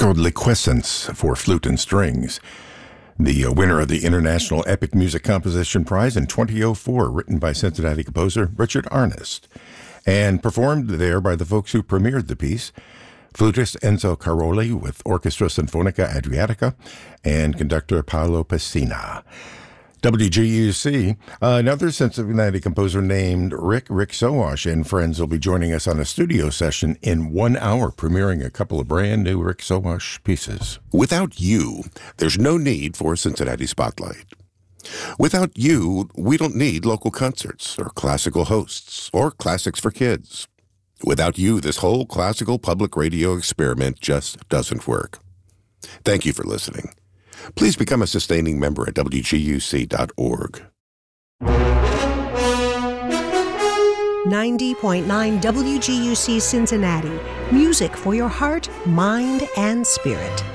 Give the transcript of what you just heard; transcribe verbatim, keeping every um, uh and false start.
called Liquescence for flute and strings. The uh, winner of the International Epic Music Composition Prize in twenty oh four, written by Cincinnati composer Richard Arnest, and performed there by the folks who premiered the piece: flutist Enzo Caroli with Orchestra Sinfonica Adriatica and conductor Paolo Pessina. W G U C, uh, another Cincinnati composer named Rick Rick Sowash and friends will be joining us on a studio session in one hour, premiering a couple of brand new Rick Sowash pieces. Without you, there's no need for a Cincinnati Spotlight. Without you, we don't need local concerts or classical hosts or classics for kids. Without you, this whole classical public radio experiment just doesn't work. Thank you for listening. Please become a sustaining member at W G U C dot org. ninety point nine W G U C Cincinnati. Music for your heart, mind, and spirit.